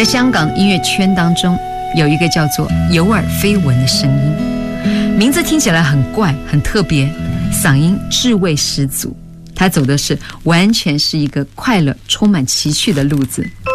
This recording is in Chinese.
在香港音乐圈当中，有一个叫做有耳非闻的声音，名字听起来很怪很特别，嗓音智慧十足，他走的是完全是一个快乐充满奇趣的路子。